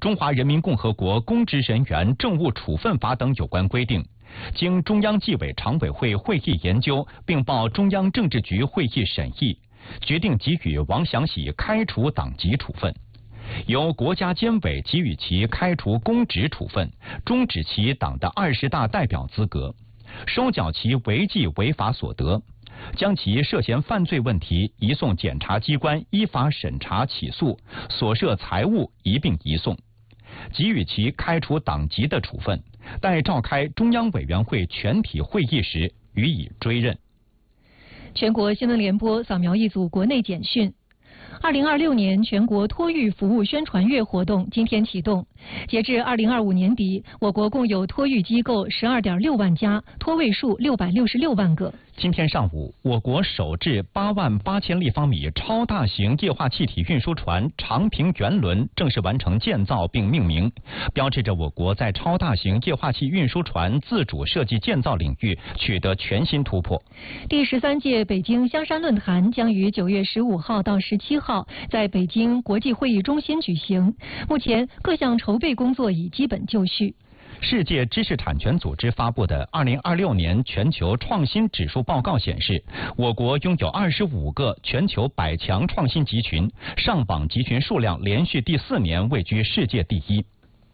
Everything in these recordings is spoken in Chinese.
中华人民共和国公职人员政务处分法等有关规定，经中央纪委常委会会议研究，并报中央政治局会议审议，决定给予王祥喜开除党籍处分，由国家监委给予其开除公职处分，终止其党的20大代表资格，收缴其违纪违法所得，将其涉嫌犯罪问题移送检察机关依法审查起诉，所涉财物一并移送，给予其开除党籍的处分，待召开中央委员会全体会议时予以追认。 全国新闻联播扫描一组国内简讯。2026年全国托育服务宣传月活动今天启动，截至2025年底，我国共有托育机构12.6万家，托位数666万个。 今天上午，我国首置88000立方米超大型液化气体运输船长平圆轮正式完成建造并命名，标志着我国在超大型液化气运输船自主设计建造领域取得全新突破。 第13届北京香山论坛将于9月15号到17号在北京国际会议中心举行，目前各项筹备工作已基本就绪。 世界知识产权组织发布的2026年全球创新指数报告显示，我国拥有25个全球100强创新集群，上榜集群数量连续第4年位居世界第一。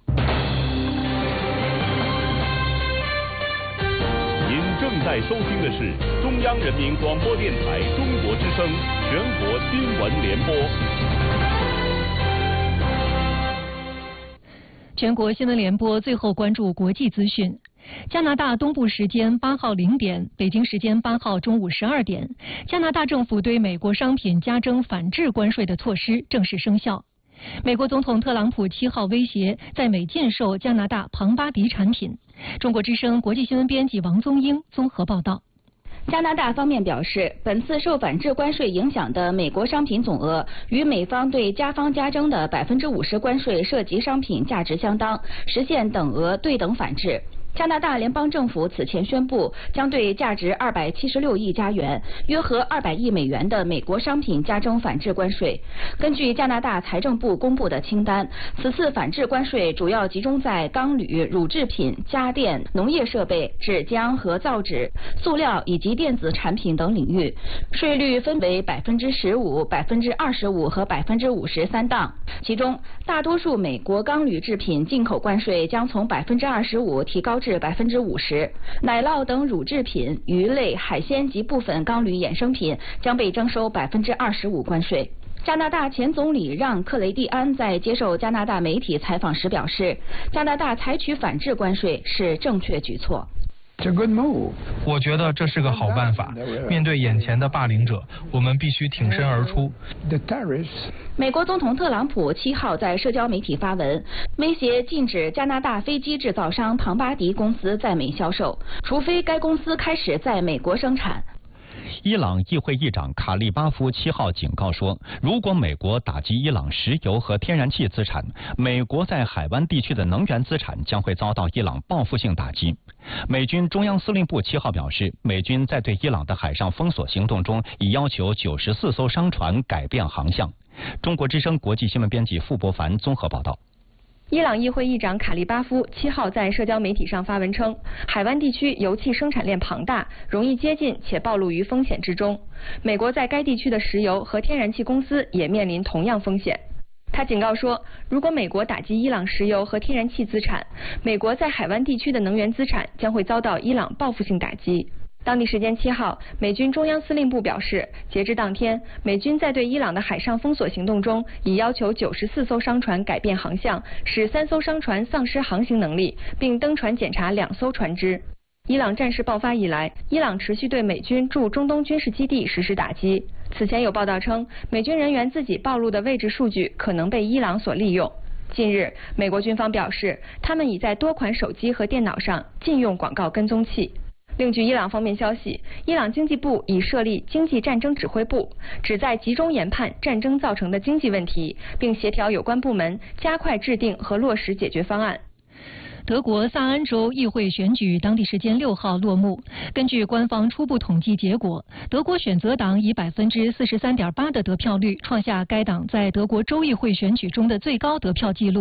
您正在收听的是中央人民广播电台中国之声全国新闻联播。 全国新闻联播最后关注国际资讯。加拿大东部时间8号0点，北京时间8号中午12点，加拿大政府对美国商品加征反制关税的措施正式生效。美国总统特朗普7号威胁在美禁售加拿大庞巴迪产品。中国之声国际新闻编辑王宗英综合报道。 加拿大方面表示，本次受反制关税影响的美国商品总额与美方对加方加征的50%关税涉及商品价值相当，实现等额对等反制。加拿大联邦政府此前宣布，将对价值276亿加元（约合200亿美元）的美国商品加征反制关税。根据加拿大财政部公布的清单，此次反制关税主要集中在钢铝、乳制品、家电、农业设备、纸浆和造纸、塑料以及电子产品等领域，税率分为15%、25%和53%档。其中，大多数美国钢铝制品进口关税将从25%提高至50%，奶酪等乳制品、鱼类、海鲜及部分钢铝衍生品将被征收25%关税。加拿大前总理让·克雷蒂安在接受加拿大媒体采访时表示，加拿大采取反制关税是正确举措。 我觉得这是个好办法。面对眼前的霸凌者，我们必须挺身而出。 美国总统特朗普7号在社交媒体发文，威胁禁止加拿大飞机制造商庞巴迪公司在美销售，除非该公司开始在美国生产。 伊朗议会议长卡利巴夫7号警告说，如果美国打击伊朗石油和天然气资产，美国在海湾地区的能源资产将会遭到伊朗报复性打击。美军中央司令部7号表示，美军在对伊朗的海上封锁行动中，已要求94艘商船改变航向。中国之声国际新闻编辑傅博凡综合报道。 伊朗议会议长卡利巴夫7号在社交媒体上发文称，海湾地区油气生产链庞大，容易接近且暴露于风险之中。美国在该地区的石油和天然气公司也面临同样风险。他警告说，如果美国打击伊朗石油和天然气资产，美国在海湾地区的能源资产将会遭到伊朗报复性打击。当地时间7号，美军中央司令部表示，截至当天，美军在对伊朗的海上封锁行动中，已要求94艘商船改变航向，使3艘商船丧失航行能力，并登船检查2艘船只。伊朗战事爆发以来，伊朗持续对美军驻中东军事基地实施打击。此前有报道称，美军人员自己暴露的位置数据可能被伊朗所利用。近日，美国军方表示，他们已在多款手机和电脑上禁用广告跟踪器。另据伊朗方面消息，伊朗经济部已设立经济战争指挥部，旨在集中研判战争造成的经济问题，并协调有关部门加快制定和落实解决方案。 德国萨安州议会选举当地时间6号落幕。根据官方初步统计结果，德国选择党以43.8%的得票率创下该党在德国州议会选举中的最高得票纪录。